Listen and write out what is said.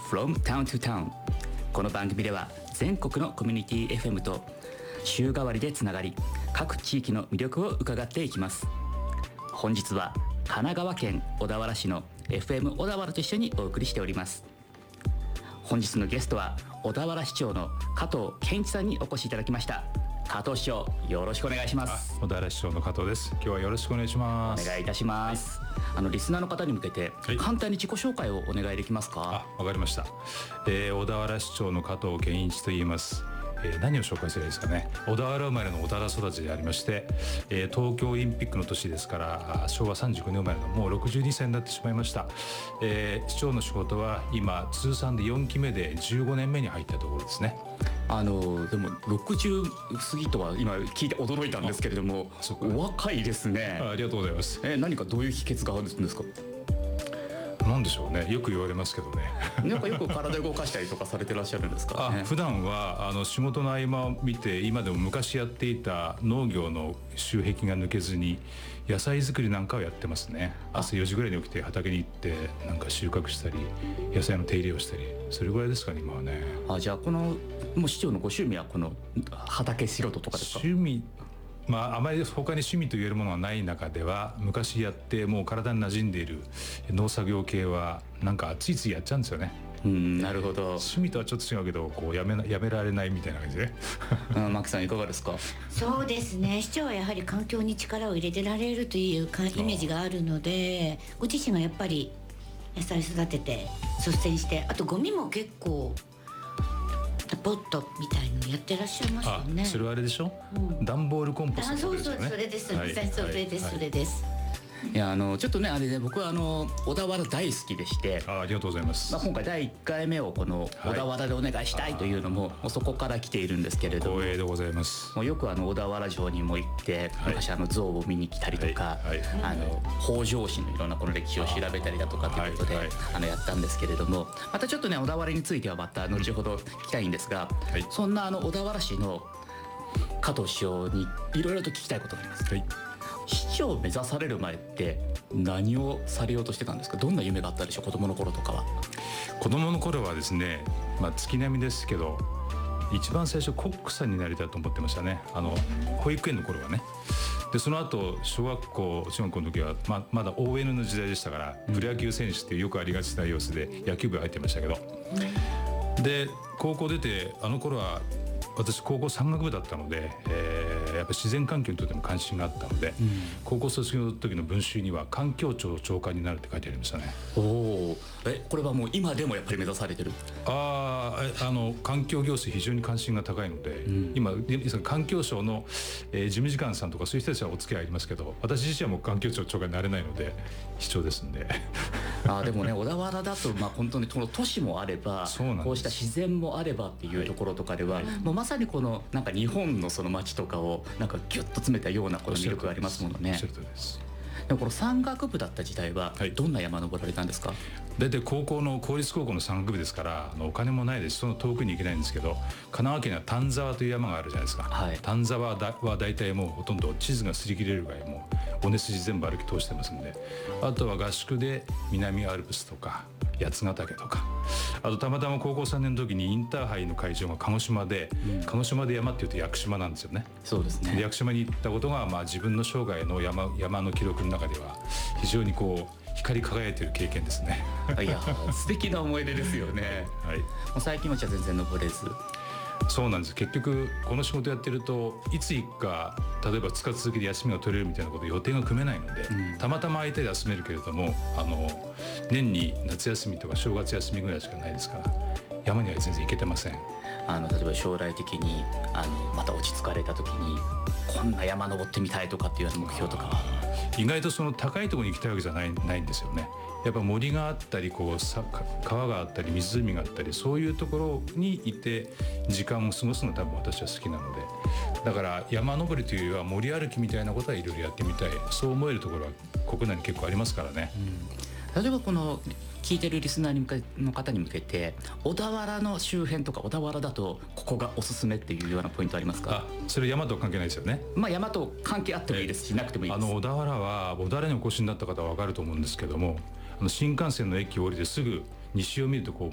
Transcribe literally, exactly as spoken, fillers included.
from town to town。 この番組では全国のコミュニティ エフエム と週替わりでつながり、各地域の魅力を伺っていきます。本日は神奈川県小田原市の エフエム 小田原と一緒にお送りしております。本日のゲストは小田原市長の加藤健一さんにお越しいただきました。加藤市長、よろしくお願いします。 小田原市長の加藤です。今日はよろしくお願いします。 お願いいたします、はい、あのリスナーの方に向けて、はい、簡単に自己紹介をお願いできますか？ あ、わかりました。えー、小田原市長の加藤健一と言います。えー、何を紹介すればいいですかね。小田原生まれの小田原育ちでありまして、えー、東京オリンピックの年ですからしょうわさんじゅうごねん生まれのもうろくじゅうにさいになってしまいました。えー、市長の仕事は今通算でよんきめでじゅうごねんめに入ったところですね。 あのでもろくじゅう過ぎとは今聞いて驚いたんですけれども、お若いですね。 あ, ありがとうございます。 え何かどういう秘訣があるんですか？ なんでしょうね、よく言われますけどねなんかよく体動かしたりとかされてらっしゃるんですか、ね、 あ普段はあの仕事の合間を見て、今でも昔やっていた農業の習癖が抜けずに野菜作りなんかをやってますね。朝よじぐらいに起きて畑に行ってなんか収穫したり野菜の手入れをしたり、それぐらいですかね今はね。 あじゃあこのもう市長のご趣味はこの畑仕事とかですか？ 趣味、まあ、あまり他に趣味と言えるものがない中では、昔やってもう体に馴染んでいる農作業系はなんかついついやっちゃうんですよね。 うん、なるほど。 趣味とはちょっと違うけどこうやめな、やめられないみたいな感じで、ねマキさんいかがですか？ そうですね、市長はやはり環境に力を入れてられるというかイメージがあるので、ご自身がやっぱり野菜育てて率先して、あとゴミも結構ポットみたいのやってらっしゃいますよね。 あ、それはあれでしょ、うん、段ボールコンポストですよね。 あ、そうそう、それです、はい、それです、はい、それです、はい、それです。 いやあのちょっとねあれで、ね、僕はあの小田原大好きでして、 あ、ありがとうございます。 まあ、今回だいいっかいめをこの小田原でお願いしたいというのも、はい、もうそこから来ているんですけれども、 光栄でございます。 もうよくあの小田原城にも行って、はい、昔あの像を見に来たりとか、はいはい、あの北条氏のいろんなこの歴史を調べたりだとかということで、はいはい、あのやったんですけれども、またちょっとね小田原についてはまた後ほど聞きたいんですが、はい、そんなあの小田原市の加藤市長にいろいろと聞きたいことがあります。はい、市長を目指される前って何をされようとしてたんですか？どんな夢があったでしょう、子供の頃とかは。 子供の頃はですね、まあ、月並みですけど一番最初コックさんになりたいと思ってましたね。あの保育園の頃はね。でその後小学校中学校の時は ま, まだ オーエヌ の時代でしたから、プロ野球選手ってよくありがちな様子で野球部入ってましたけど、で高校出て、あの頃は私高校山岳部だったので、えー、やっぱ自然環境にとっても関心があったので、うん、高校卒業の時の文集には環境庁長官になるって書いてありましたね。 おお、えこれはもう今でもやっぱり目指されてる？ ああの環境行政非常に関心が高いので、うん、今環境省の、えー、事務次官さんとかそういう人たちはお付き合いありますけど、私自身はもう環境庁長官になれないので市長ですんであでもね小田原だとまあ本当にこの都市もあればこうした自然もあればっていうところとかでは、はい、もうまさにこのなんか日本のその街とかをなんかギュッと詰めたようなこの魅力がありますものね。 おっしゃるとおりです。 でもこの山岳部だった時代はどんな山登られたんですか？はい、 大体高校の公立高校の山岳部ですからあのお金もないですし、その遠くに行けないんですけど、神奈川県には丹沢という山があるじゃないですか。はい、丹沢はだは大体もうほとんど地図が擦り切れるぐらいもう尾根筋全部歩き通してますんで、あとは合宿で南アルプスとか八ヶ岳とか、あとたまたま高校さんねんの時にインターハイの会場が鹿児島で、うん、鹿児島で山っていうと屋久島なんですよね。 そうですね。 で屋久島に行ったことが、まあ、自分の生涯の 山, 山の記録の中では非常にこう光り輝いている経験ですね。 いや素敵な思い出ですよね。はい、もう最近はじゃあ全然登れず。 そうなんです。結局この仕事やってるといつ行くか、例えばふつか続きで休みが取れるみたいなこと予定が組めないので、うん、たまたま空いて休めるけれども、あの年に夏休みとか正月休みぐらいしかないですから山には全然行けてません。 あの例えば将来的にあのまた落ち着かれた時にこんな山登ってみたいとかっていうような目標とかは？ 意外とその高いところに行きたいわけじゃない、ないんですよね。やっぱ森があったりこうさ川があったり湖があったり、そういうところにいて時間を過ごすのが多分私は好きなので、だから山登りというよりは森歩きみたいなことはいろいろやってみたい、そう思えるところは国内に結構ありますからね。 うん、例えばこの聞いてるリスナーに向けの方に向けて小田原の周辺とか小田原だとここがおすすめっていうようなポイントありますか？ あ、それ山と関係ないですよね。 まあ山と関係あってもいいですし、なくてもいいです。 あの小田原は小田原にお越しになった方は分かると思うんですけども、あの新幹線の駅を降りてすぐ西を見るとこ